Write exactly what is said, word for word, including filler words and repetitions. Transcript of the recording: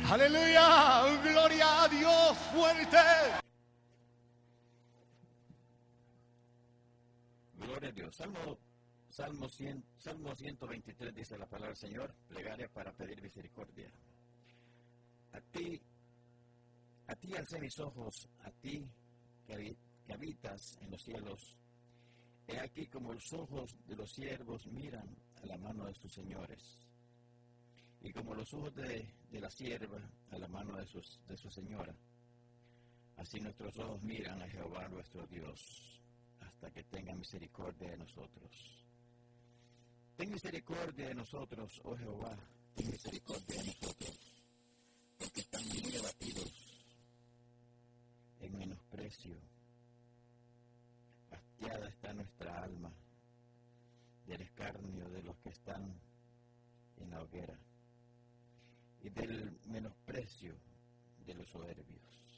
Aleluya, gloria a Dios, fuerte. Gloria a Dios. Salmo, Salmo, cien, Salmo ciento veintitrés dice la palabra del Señor, plegaria para pedir misericordia. A ti, a ti alcé mis ojos, a ti que, que habitas en los cielos. He aquí como los ojos de los siervos miran a la mano de sus señores, y como los ojos de, de la sierva a la mano de, sus, de su señora. Así nuestros ojos miran a Jehová nuestro Dios, hasta que tenga misericordia de nosotros. Ten misericordia de nosotros, oh Jehová, ten misericordia de nosotros, porque están muy abatidos en menosprecio. Hastiada está nuestra alma del escarnio de los que están en la hoguera y del menosprecio de los soberbios.